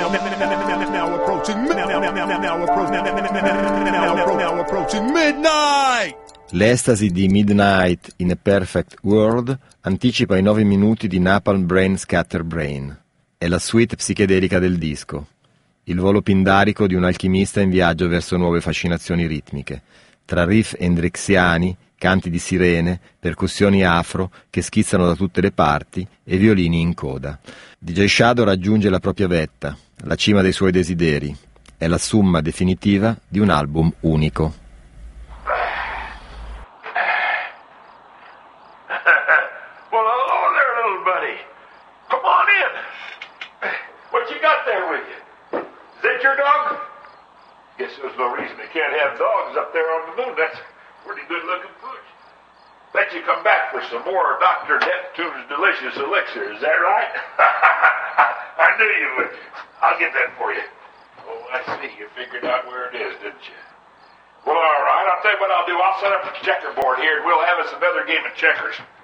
approaching midnight. L'estasi di Midnight in a Perfect World anticipa i 9 minuti di Napalm Brain Scatter Brain. È la suite psichedelica del disco, il volo pindarico di un alchimista in viaggio verso nuove fascinazioni ritmiche, tra riff hendrixiani, canti di sirene, percussioni afro che schizzano da tutte le parti e violini in coda. DJ Shadow raggiunge la propria vetta, la cima dei suoi desideri. È la summa definitiva di un album unico. Well, hello there, little buddy. Come on in. What you got there with you? Is that your dog? Guess there's no reason they can't have dogs up there on the moon. That's pretty good-looking pooch. Bet you come back for some more Dr. Neptune's delicious elixir. Is that right? I knew you would. I'll get that for you. Oh, I see. You figured out where it is, didn't you? Well, all right. I'll tell you what I'll do. I'll set up a checkerboard here, and we'll have us another game of checkers.